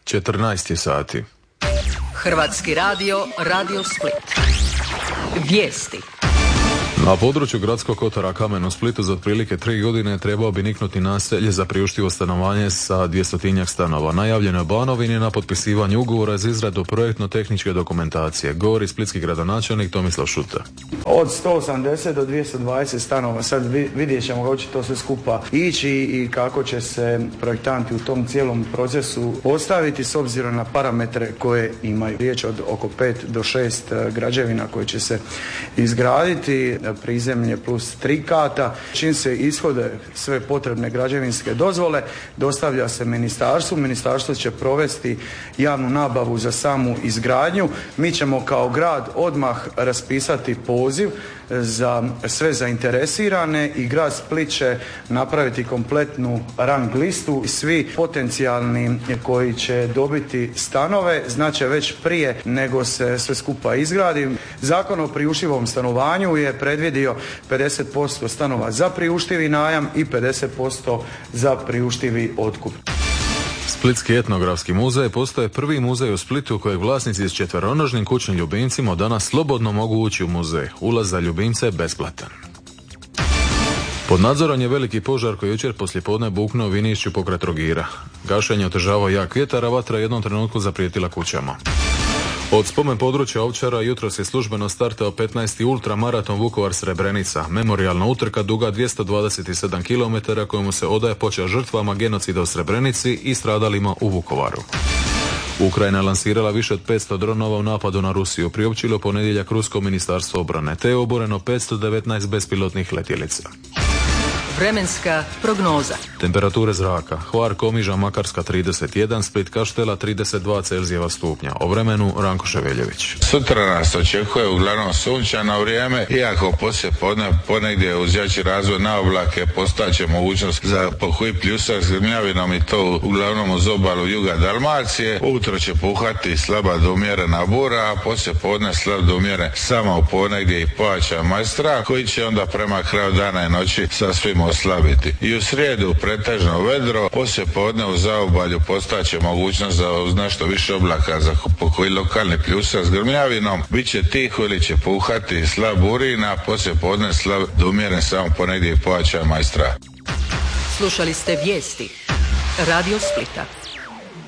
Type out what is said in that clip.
14 je sati. Hrvatski radio, Radio Split. Vijesti. Na području gradskog kotara Kamen u Splitu za otprilike 3 godine trebao bi niknuti naselje za priuštivo stanovanje sa 200-tinjak stanova. Najavljeno je Banovini na potpisivanje ugovora za izradu projektno-tehničke dokumentacije. Govori splitski gradonačelnik Tomislav Šuta. Od 180 do 220 stanova. Sad vidjet ćemo kako će to sve skupa ići i kako će se projektanti u tom cijelom procesu postaviti s obzirom na parametre koje imaju. Riječ od oko 5 do 6 građevina koje će se izgraditi, prizemlje plus 3 kata. Čim se ishode sve potrebne građevinske dozvole, dostavlja se ministarstvu. Ministarstvo će provesti javnu nabavu za samu izgradnju. Mi ćemo kao grad odmah raspisati poziv za sve zainteresirane i grad Split će napraviti kompletnu rang listu. Svi potencijalni koji će dobiti stanove znače već prije nego se sve skupa izgradi. Zakon o priuštivom stanovanju je predvidio 50% stanova za priuštivi najam i 50% za priuštivi otkup. Splitski etnografski muzej postaje prvi muzej u Splitu kojeg vlasnici s četveronožnim kućnim ljubimcima od danas slobodno mogu ući u muzej. Ulaz za ljubimce je besplatan. Pod nadzorom je veliki požar koji jučer poslijepodne buknuo u Vinišću pokraj Trogira. Gašenje otežavao jak vjetar, a vatra jednom trenutku zaprijetila kućama. Od spomen područja Ovčara jutros je službeno startao 15. ultramaraton Vukovar-Srebrenica, memorijalna utrka duga 227 km kojemu se odaje počast žrtvama genocida u Srebrenici i stradalima u Vukovaru. Ukrajina je lansirala više od 500 dronova u napadu na Rusiju, priopćilo ponedjeljak Rusko ministarstvo obrane, te je oboreno 519 bespilotnih letjelica. Vremenska prognoza. Temperature zraka: Hvar, Komiža, Makarska 31, Split, Kaštela 32 Celzijeva stupnja. O vremenu Ranko Ševeljević. Sutra nas očekuje uglavnom sunčano vrijeme, iako poslije podne ponegdje uz jači razvoj na oblake postaće mogućnost za pohuj pljusak s grmljavinom i to uglavnom uz obalu juga Dalmacije. Ujutro će puhati slaba do umjerena bura, a poslije podne slab do umjeren samo u ponegdje i pojača majstra koji će onda prema kraju dana i noći sasvim oslabiti. I u srijedu pretežno vedro, poslije podne u zaobalju postaće mogućnost za nešto više oblaka za pokoji lokalni pljusak s grmljavinom. Biće tiho ili će puhati slab urina, poslije podne slab do umjeren samo ponegdje i pojača majstra. Slušali ste vijesti Radio Splita.